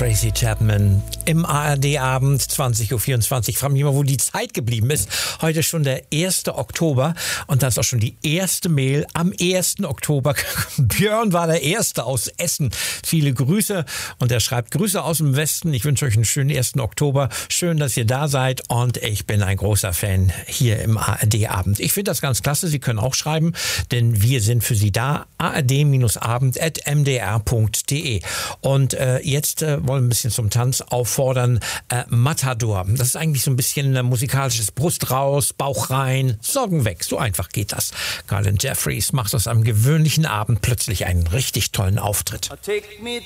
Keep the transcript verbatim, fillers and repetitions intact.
Tracy Chapman im A R D-Abend, zwanzig Uhr vierundzwanzig. Ich frage mich mal, wo die Zeit geblieben ist. Heute ist schon der erste Oktober und da ist auch schon die erste Mail am ersten Oktober. Björn war der Erste aus Essen. Viele Grüße und er schreibt: Grüße aus dem Westen. Ich wünsche euch einen schönen ersten Oktober. Schön, dass ihr da seid und ich bin ein großer Fan hier im A R D-Abend. Ich finde das ganz klasse. Sie können auch schreiben, denn wir sind für Sie da. A R D Abend at m d r punkt d e. Und äh, jetzt äh, wollen wir ein bisschen zum Tanz auffordern. Äh, Matador, das ist eigentlich so ein bisschen äh, musikalisches Brust raus, Bauch rein, Sorgen weg. So einfach geht das. Colin Jeffries macht aus einem gewöhnlichen Abend plötzlich einen richtig tollen Auftritt. Take me